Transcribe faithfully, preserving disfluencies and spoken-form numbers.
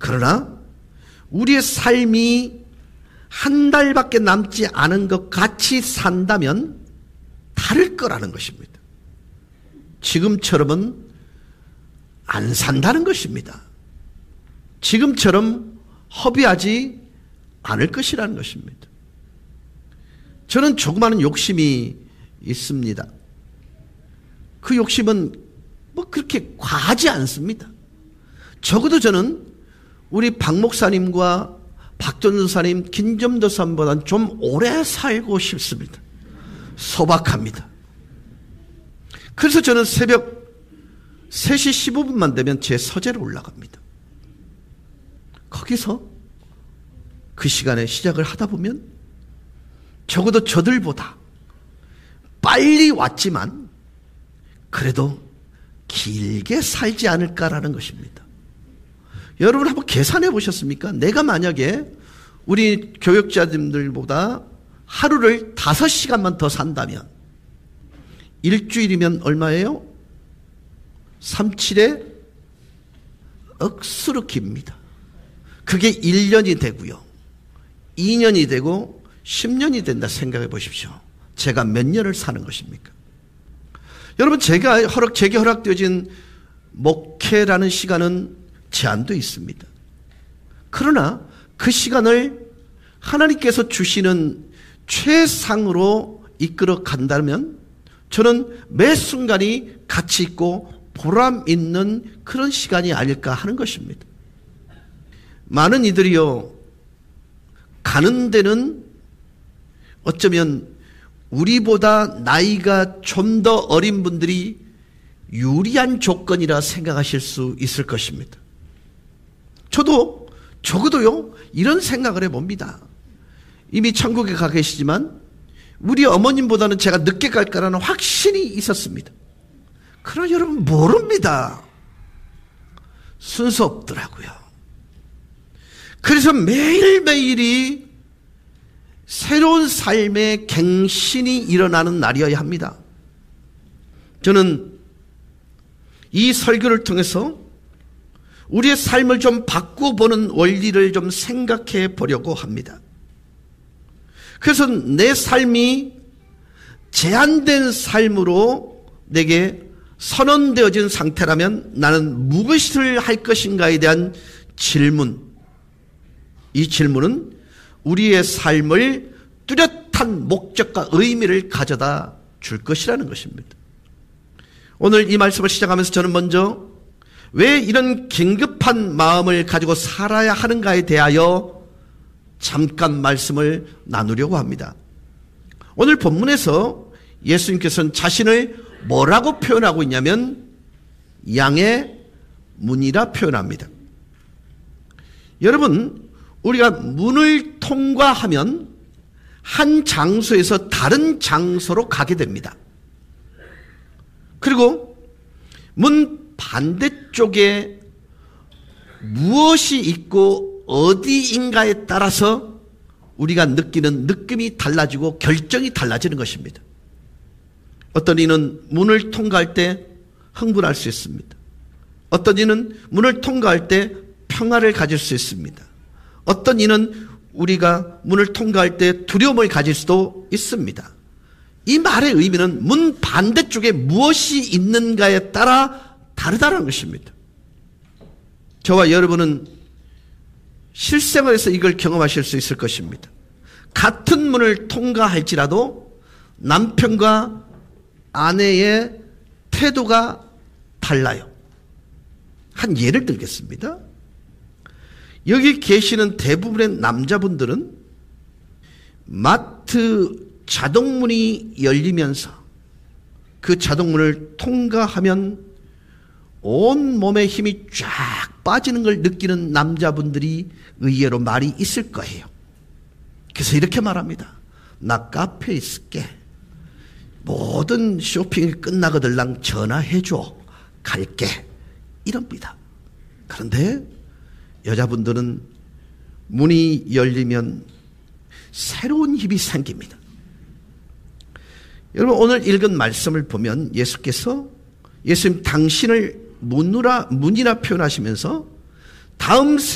그러나 우리의 삶이 한 달밖에 남지 않은 것 같이 산다면 다를 거라는 것입니다. 지금처럼은 안 산다는 것입니다. 지금처럼 허비하지 않을 것이라는 것입니다. 저는 조그마한 욕심이 있습니다. 그 욕심은 뭐 그렇게 과하지 않습니다. 적어도 저는 우리 박 목사님과 박전사님, 김점도사님보다는 좀 오래 살고 싶습니다. 소박합니다. 그래서 저는 새벽 세 시 십오 분만 되면 제 서재로 올라갑니다. 거기서 그 시간에 시작을 하다 보면 적어도 저들보다 빨리 왔지만 그래도 길게 살지 않을까라는 것입니다. 여러분 한번 계산해 보셨습니까? 내가 만약에 우리 교역자님들보다 하루를 다섯 시간만 더 산다면 일주일이면 얼마예요? 삼칠에 억수로 깁니다. 그게 일 년이 되고요. 이 년이 되고 십 년이 된다 생각해 보십시오. 제가 몇 년을 사는 것입니까? 여러분 제가 허락, 제게 허락되어진 목회라는 시간은 제한도 있습니다. 그러나 그 시간을 하나님께서 주시는 최상으로 이끌어 간다면 저는 매 순간이 가치 있고 보람 있는 그런 시간이 아닐까 하는 것입니다. 많은 이들이요, 가는 데는 어쩌면 우리보다 나이가 좀 더 어린 분들이 유리한 조건이라 생각하실 수 있을 것입니다. 저도 적어도요 이런 생각을 해봅니다. 이미 천국에 가 계시지만 우리 어머님보다는 제가 늦게 갈 거라는 확신이 있었습니다. 그러나 여러분 모릅니다. 순서 없더라고요. 그래서 매일매일이 새로운 삶의 갱신이 일어나는 날이어야 합니다. 저는 이 설교를 통해서 우리의 삶을 좀 바꿔보는 원리를 좀 생각해 보려고 합니다. 그래서 내 삶이 제한된 삶으로 내게 선언되어진 상태라면 나는 무엇을 할 것인가에 대한 질문, 이 질문은 우리의 삶을 뚜렷한 목적과 의미를 가져다 줄 것이라는 것입니다. 오늘 이 말씀을 시작하면서 저는 먼저 왜 이런 긴급한 마음을 가지고 살아야 하는가에 대하여 잠깐 말씀을 나누려고 합니다. 오늘 본문에서 예수님께서는 자신을 뭐라고 표현하고 있냐면 양의 문이라 표현합니다. 여러분, 우리가 문을 통과하면 한 장소에서 다른 장소로 가게 됩니다. 그리고 문 반대쪽에 무엇이 있고 어디인가에 따라서 우리가 느끼는 느낌이 달라지고 결정이 달라지는 것입니다. 어떤 이는 문을 통과할 때 흥분할 수 있습니다. 어떤 이는 문을 통과할 때 평화를 가질 수 있습니다. 어떤 이는 우리가 문을 통과할 때 두려움을 가질 수도 있습니다. 이 말의 의미는 문 반대쪽에 무엇이 있는가에 따라 다르다는 것입니다. 저와 여러분은 실생활에서 이걸 경험하실 수 있을 것입니다. 같은 문을 통과할지라도 남편과 아내의 태도가 달라요. 한 예를 들겠습니다. 여기 계시는 대부분의 남자분들은 마트 자동문이 열리면서 그 자동문을 통과하면 온몸에 힘이 쫙 빠지는 걸 느끼는 남자분들이 의외로 많이 있을 거예요. 그래서 이렇게 말합니다. 나 카페에 있을게. 모든 쇼핑이 끝나거들랑 전화해줘. 갈게. 이럽니다. 그런데 여자분들은 문이 열리면 새로운 힘이 생깁니다. 여러분, 오늘 읽은 말씀을 보면 예수께서 예수님 당신을 문이라, 문이라 표현하시면서 다음